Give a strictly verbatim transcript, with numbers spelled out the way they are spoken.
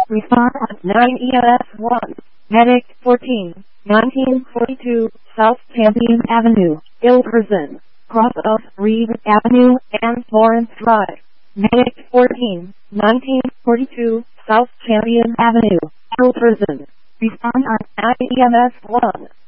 Respond on nine E M S one. Medic fourteen, nineteen forty-two, South Champion Avenue, Ilverston, cross of Reed Avenue and Lawrence Drive. Medic fourteen, nineteen forty-two, South Champion Avenue, Ilverston. Respond on nine E M S one.